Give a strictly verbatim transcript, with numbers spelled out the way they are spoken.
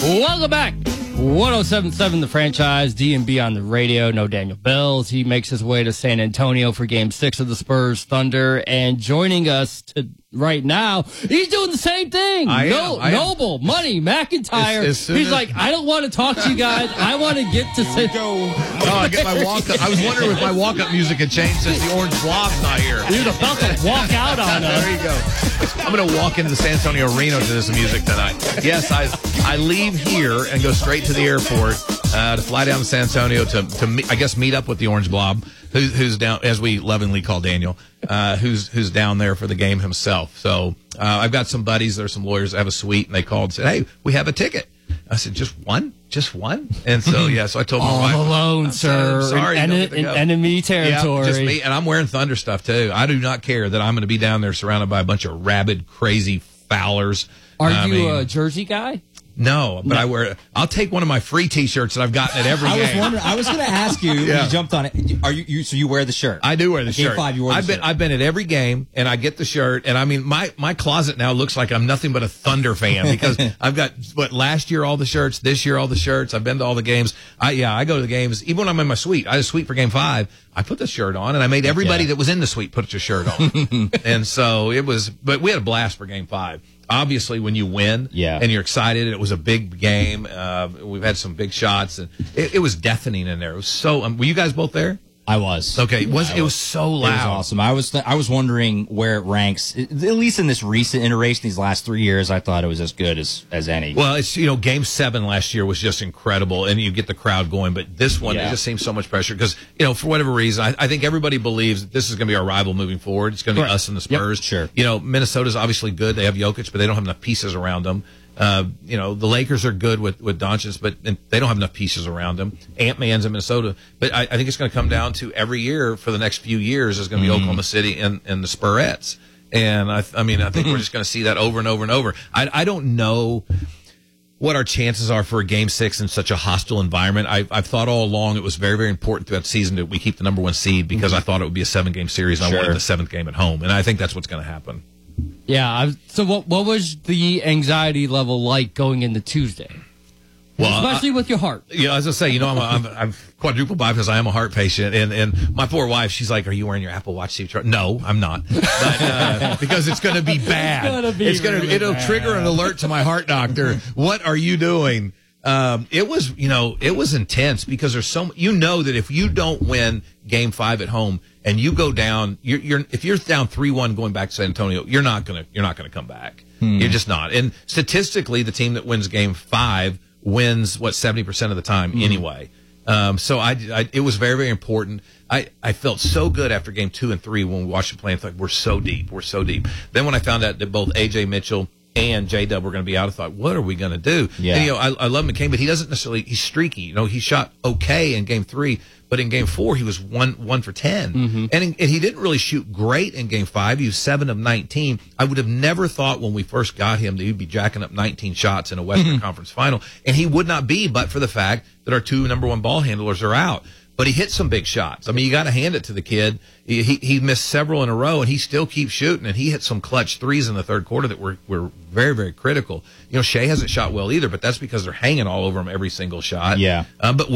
Welcome back. one oh seven point seven The Franchise, D and B on the radio. No Daniel Bells. He makes his way to San Antonio for game six of the Spurs Thunder. And joining us to, right now, he's doing the same thing. I no, am, I Noble, am. Money, McIntyre. As, as he's as, like, I don't want to talk to you guys. I want to get to San go. Oh, I get my walk up. I was wondering if my walk up music had changed since the orange blob's not here. Dude, about to walk out on us. There you go. I'm going to walk into the San Antonio Arena to this music tonight. Yes, I I leave here and go straight to the airport uh, to fly down to San Antonio to, to me, I guess, meet up with the Orange Blob, who, who's down, as we lovingly call Daniel, uh, who's who's down there for the game himself. So uh, I've got some buddies. There's some lawyers that have a suite, and they called and said, hey, we have a ticket. I said, just one? Just one? And so, yeah, so I told my All wife. alone, sir. I'm sorry. In, you don't en- get to in go. enemy territory. Yeah, just me. And I'm wearing Thunder stuff, too. I do not care that I'm going to be down there surrounded by a bunch of rabid, crazy fowlers. Are I you mean, a Jersey guy? No, but no. I wear. I'll take one of my free T-shirts that I've gotten at every I game. was wondering. I was going to ask you. Yeah. You jumped on it. Are you, you? So you wear the shirt? I do wear the at shirt. Game five, you wear the I've been. shirt. I've been at every game, and I get the shirt. And I mean, my my closet now looks like I'm nothing but a Thunder fan because I've got what last year all the shirts, this year all the shirts. I've been to all the games. I yeah, I go to the games even when I'm in my suite. I had a suite for Game Five. I put the shirt on, and I made everybody yeah. that was in the suite put a shirt on. And so it was. But we had a blast for Game Five. Obviously, when you win yeah. and you're excited, it was a big game. Uh, we've had some big shots, and it, it was deafening in there. It was so. Um, were you guys both there? I was. Okay, it was I it was so loud. It was awesome. I was th- I was wondering where it ranks, at least in this recent iteration, these last three years. I thought it was as good as as any. Well, it's you know, Game Seven last year was just incredible, and you get the crowd going. But this one, yeah. it just seems so much pressure because you know, for whatever reason, I, I think everybody believes that this is going to be our rival moving forward. It's going to be Correct. us and the Spurs. Yep, sure. You know, Minnesota's obviously good. They have Jokic, but they don't have enough pieces around them. Uh, you know, the Lakers are good with, with Doncic, but they don't have enough pieces around them. Ant-Man's in Minnesota. But I, I think it's going to come down to every year for the next few years is going to be mm. Oklahoma City and, and the Spurettes. And, I, I mean, I think we're just going to see that over and over and over. I, I don't know what our chances are for a Game Six in such a hostile environment. I, I've thought all along it was very, very important throughout the season that we keep the number one seed because mm-hmm. I thought it would be a seven-game series, and sure. I wanted the seventh game at home. And I think that's what's going to happen. Yeah. I, so what what was the anxiety level like going into Tuesday? Well, especially I, with your heart. Yeah, as I say, you know, I'm, a, I'm, I'm quadruple bi because I am a heart patient, and, and my poor wife, she's like, "Are you wearing your Apple Watch, Steve?" No, I'm not, but, uh, because it's going to be bad. It's gonna be it's going to really it'll bad. trigger an alert to my heart doctor. What are you doing? Um, it was, you know, it was intense because there's so, you know, that if you don't win Game Five at home and you go down, you're, you're if you're down three one going back to San Antonio, you're not gonna, you're not gonna come back. Hmm. You're just not. And statistically, the team that wins Game Five wins what seventy percent of the time mm-hmm. anyway. Um, so I, I, it was very, very important. I, I felt so good after Game Two and Three when we watched the play. I thought we're so deep, we're so deep. Then when I found out that both A J Mitchell and J-Dub were going to be out, I thought, what are we going to do? Yeah. And, you know, I, I love McCain, but he doesn't necessarily, he's streaky. You know, he shot okay in Game Three, but in Game Four, he was one, one for ten. Mm-hmm. And, in, and he didn't really shoot great in Game Five. He was seven of nineteen. I would have never thought when we first got him that he'd be jacking up nineteen shots in a Western mm-hmm. Conference final. And he would not be, but for the fact that our two number one ball handlers are out. But he hit some big shots. I mean, you got to hand it to the kid. He, he he missed several in a row, and he still keeps shooting. And he hit some clutch threes in the third quarter that were were very, very critical. You know, Shea hasn't shot well either, but that's because they're hanging all over him every single shot. Yeah. Um, but